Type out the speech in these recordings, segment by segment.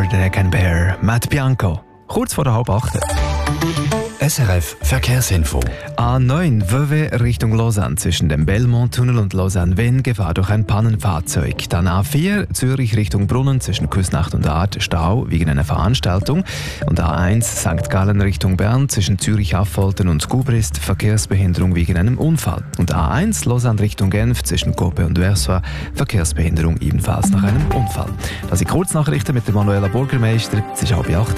More Than I Can Bear, Matt Bianco. Kurz vor der 7:30. SRF Verkehrsinfo. A9 Vevey Richtung Lausanne zwischen dem Belmont-Tunnel und Lausanne-Wien Gefahr durch ein Pannenfahrzeug. Dann A4 Zürich Richtung Brunnen zwischen Küsnacht und Art Stau wegen einer Veranstaltung. Und A1 St. Gallen Richtung Bern zwischen Zürich-Affoltern und Gubrist Verkehrsbehinderung wegen einem Unfall. Und A1 Lausanne Richtung Genf zwischen Cope und Versoix Verkehrsbehinderung ebenfalls nach einem Unfall. Das sind Kurznachrichten mit der Manuela Burgermeister. Es ist 7:30.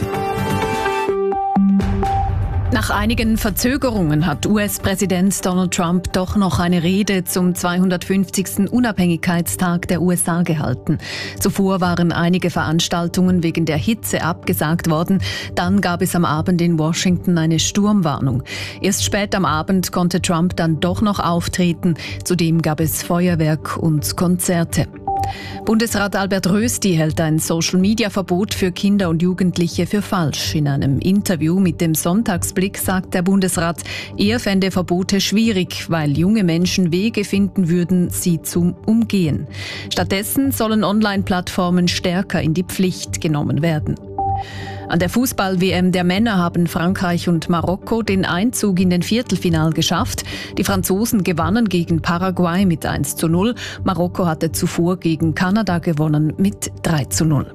Nach einigen Verzögerungen hat US-Präsident Donald Trump doch noch eine Rede zum 250. Unabhängigkeitstag der USA gehalten. Zuvor waren einige Veranstaltungen wegen der Hitze abgesagt worden. Dann gab es am Abend in Washington eine Sturmwarnung. Erst spät am Abend konnte Trump dann doch noch auftreten. Zudem gab es Feuerwerk und Konzerte. Bundesrat Albert Rösti hält ein Social-Media-Verbot für Kinder und Jugendliche für falsch. In einem Interview mit dem Sonntagsblick sagt der Bundesrat, er fände Verbote schwierig, weil junge Menschen Wege finden würden, sie zu umgehen. Stattdessen sollen Online-Plattformen stärker in die Pflicht genommen werden. An der Fußball-WM der Männer haben Frankreich und Marokko den Einzug in den Viertelfinal geschafft. Die Franzosen gewannen gegen Paraguay mit 1:0. Marokko hatte zuvor gegen Kanada gewonnen mit 3:0.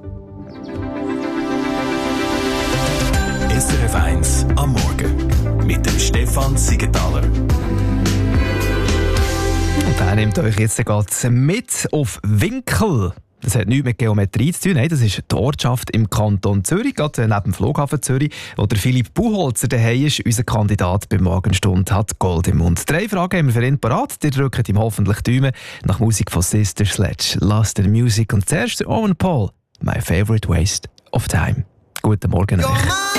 SRF 1 am Morgen mit dem Stefan Siegenthaler. Und der nimmt euch jetzt gerade mit auf Winkel. Das hat nichts mit Geometrie zu tun. Nein, das ist die Ortschaft im Kanton Zürich, gerade neben dem Flughafen Zürich, wo der Philipp Buchholzer daheim ist. Unser Kandidat bei Morgenstunde hat Gold im Mund. 3 Fragen haben wir für ihn parat. Die drücken ihm hoffentlich die Daumen nach Musik von Sister Sledge, Lost in Music und zuerst Owen Paul, My Favorite Waste of Time. Guten Morgen euch.